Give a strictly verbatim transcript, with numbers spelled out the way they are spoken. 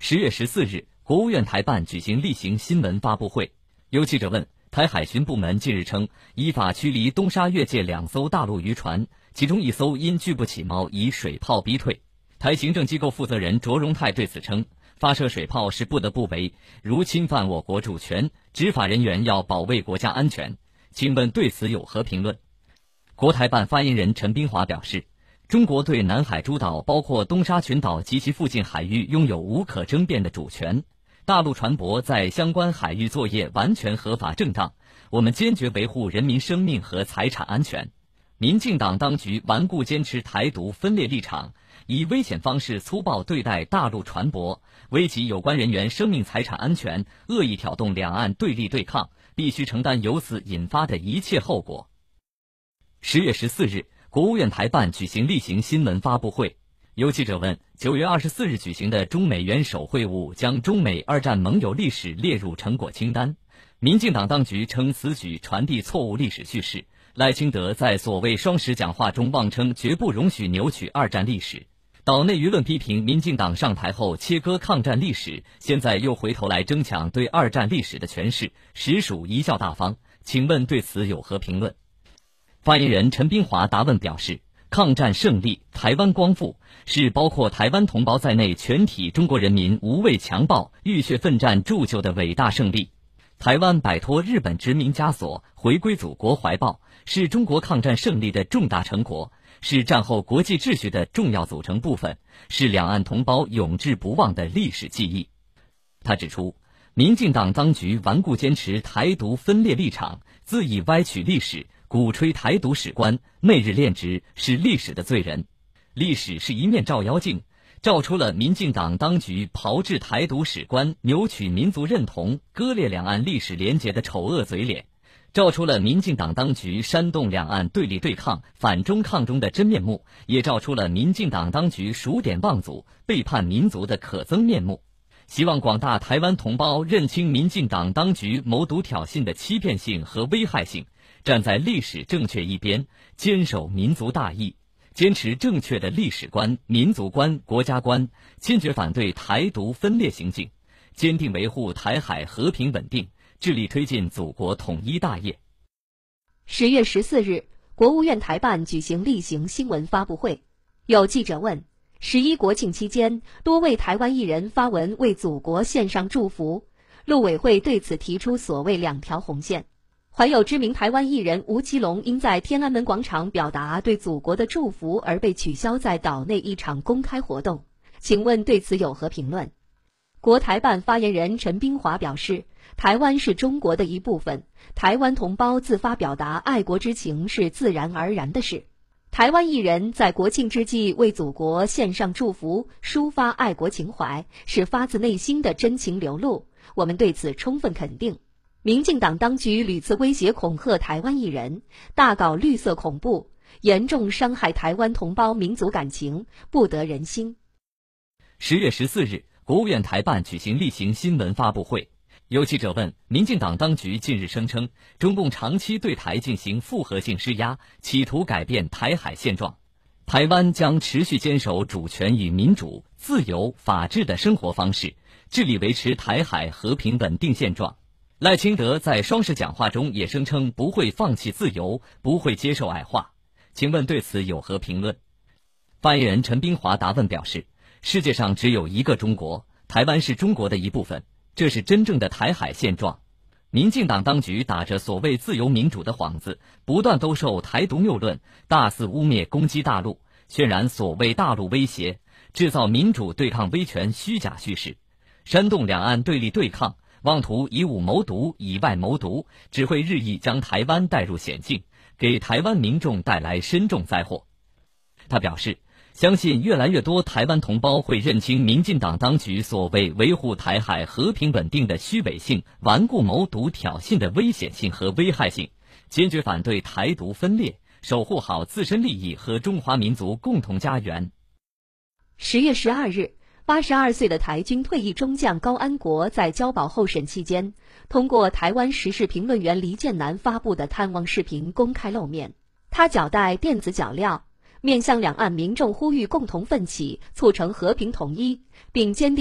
十月十四日，国务院台办举行例行新闻发布会。有记者问，台海巡部门近日称，依法驱离东沙越界两艘大陆渔船，其中一艘因拒不起锚，以水炮逼退。台行政机构负责人卓荣泰对此称，发射水炮是不得不为，如侵犯我国主权，执法人员要保卫国家安全。请问对此有何评论？国台办发言人陈斌华表示，中国对南海诸岛包括东沙群岛及其附近海域拥有无可争辩的主权，大陆船舶在相关海域作业完全合法正当，我们坚决维护人民生命和财产安全。民进党当局顽固坚持台独分裂立场，以危险方式粗暴对待大陆船舶，危及有关人员生命财产安全，恶意挑动两岸对立对抗，必须承担由此引发的一切后果。十月十四日，国务院台办举行例行新闻发布会。有记者问，九月二十四日举行的中美元首会晤将中美二战盟友历史列入成果清单，民进党当局称此举传递错误历史叙事，赖清德在所谓双十讲话中妄称绝不容许扭曲二战历史，岛内舆论批评民进党上台后切割抗战历史，现在又回头来争抢对二战历史的诠释，实属贻笑大方，请问对此有何评论？发言人陈斌华答问表示，抗战胜利，台湾光复，是包括台湾同胞在内全体中国人民无畏强暴、浴血奋战铸就的伟大胜利。台湾摆脱日本殖民枷锁，回归祖国怀抱，是中国抗战胜利的重大成果，是战后国际秩序的重要组成部分，是两岸同胞永志不忘的历史记忆。他指出，民进党当局顽固坚持台独分裂立场，恣意歪曲历史，鼓吹台独史观，媚日恋殖，是历史的罪人。历史是一面照妖镜，照出了民进党当局炮制台独史观，扭曲民族认同，割裂两岸历史连结的丑恶嘴脸，照出了民进党当局煽动两岸对立对抗、反中抗中的真面目，也照出了民进党当局数典忘祖、背叛民族的可憎面目。希望广大台湾同胞认清民进党当局谋独挑衅的欺骗性和危害性，站在历史正确一边，坚守民族大义，坚持正确的历史观、民族观、国家观，坚决反对台独分裂行径，坚定维护台海和平稳定，致力推进祖国统一大业。 十月十四日，国务院台办举行例行新闻发布会。有记者问，十一国庆期间，多位台湾艺人发文为祖国献上祝福，陆委会对此提出所谓两条红线。还有知名台湾艺人吴奇隆因在天安门广场表达对祖国的祝福而被取消在岛内一场公开活动，请问对此有何评论？国台办发言人陈斌华表示，台湾是中国的一部分，台湾同胞自发表达爱国之情是自然而然的事。台湾艺人在国庆之际为祖国献上祝福，抒发爱国情怀，是发自内心的真情流露，我们对此充分肯定。民进党当局屡次威胁恐吓台湾艺人，大搞绿色恐怖，严重伤害台湾同胞民族感情，不得人心。 十月十四日，国务院台办举行例行新闻发布会。有记者问，民进党当局近日声称，中共长期对台进行复合性施压，企图改变台海现状。台湾将持续坚守主权与民主、自由、法治的生活方式，致力维持台海和平稳定现状。赖清德在双十讲话中也声称不会放弃自由，不会接受矮化。请问对此有何评论？发言人陈斌华答问表示，世界上只有一个中国，台湾是中国的一部分，这是真正的台海现状。民进党当局打着所谓自由民主的幌子，不断兜售台独谬论，大肆污蔑攻击大陆，渲染所谓大陆威胁，制造民主对抗威权虚假叙事，煽动两岸对立对抗，妄图以武谋独、以外谋独，只会日益将台湾带入险境，给台湾民众带来深重灾祸。他表示，相信越来越多台湾同胞会认清民进党当局所谓维护台海和平稳定的虚伪性、顽固谋独挑衅的危险性和危害性，坚决反对台独分裂，守护好自身利益和中华民族共同家园。 十月十二日，八十二岁的台军退役中将高安国在交保候审期间，通过台湾时事评论员黎建南发布的探望视频公开露面。他脚带电子脚镣，面向两岸民众呼吁共同奋起，促成和平统一，并坚定